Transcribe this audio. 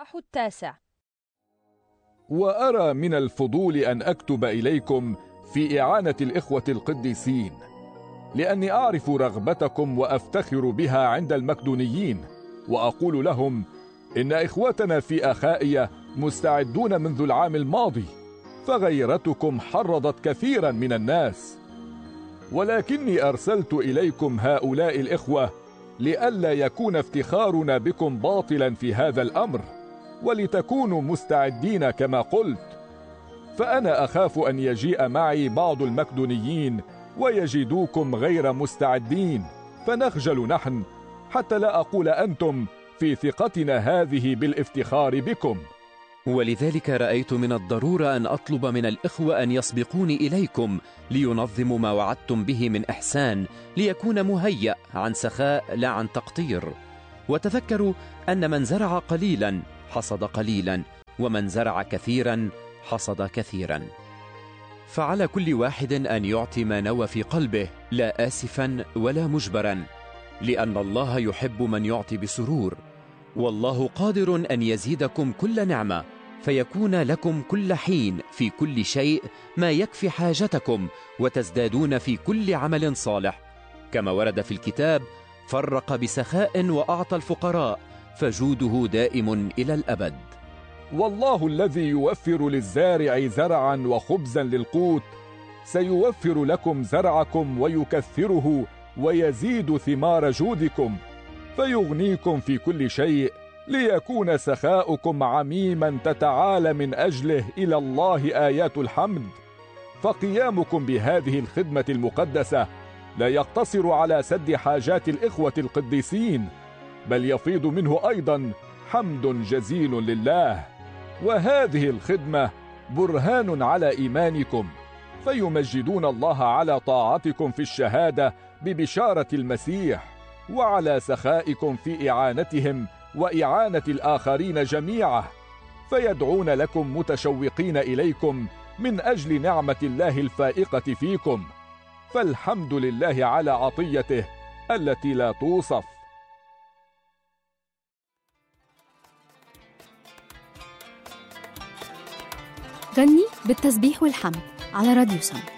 الإصحاح 9. وأرى من الفضول أن أكتب إليكم في إعانة الإخوة القديسين، لأني أعرف رغبتكم وأفتخر بها عند المقدونيين، وأقول لهم إن إخوتنا في أخائية مستعدون منذ العام الماضي، فغيرتكم حرضت كثيرا من الناس. ولكني أرسلت إليكم هؤلاء الإخوة لئلا يكون افتخارنا بكم باطلا في هذا الأمر، ولتكونوا مستعدين كما قلت. فأنا أخاف أن يجيء معي بعض المقدونيين ويجدوكم غير مستعدين، فنخجل نحن، حتى لا أقول أنتم في ثقتنا هذه بالافتخار بكم. ولذلك رأيت من الضرورة أن أطلب من الإخوة أن يسبقوني إليكم لينظموا ما وعدتم به من إحسان، ليكون مهيأ عن سخاء لا عن تقطير. وتذكروا أن من زرع قليلا حصد قليلا، ومن زرع كثيرا حصد كثيرا. فعلى كل واحد أن يعطي ما نوى في قلبه، لا آسفا ولا مجبرا، لأن الله يحب من يعطي بسرور. والله قادر أن يزيدكم كل نعمة، فيكون لكم كل حين في كل شيء ما يكفي حاجتكم، وتزدادون في كل عمل صالح، كما ورد في الكتاب: فرق بسخاء وأعطى الفقراء، فجوده دائم إلى الأبد. والله الذي يوفر للزارع زرعا وخبزا للقوت سيوفر لكم زرعكم ويكثره ويزيد ثمار جودكم، فيغنيكم في كل شيء، ليكون سخاؤكم عميما تتعالى من أجله إلى الله آيات الحمد. فقيامكم بهذه الخدمة المقدسة لا يقتصر على سد حاجات الإخوة القديسين، بل يفيض منه أيضا حمد جزيل لله. وهذه الخدمة برهان على إيمانكم، فيمجدون الله على طاعتكم في الشهادة ببشارة المسيح، وعلى سخائكم في إعانتهم وإعانة الآخرين جميعا، فيدعون لكم متشوقين إليكم من أجل نعمة الله الفائقة فيكم. فالحمد لله على عطيته التي لا توصف. غني بالتسبيح والحمد على راديو سم.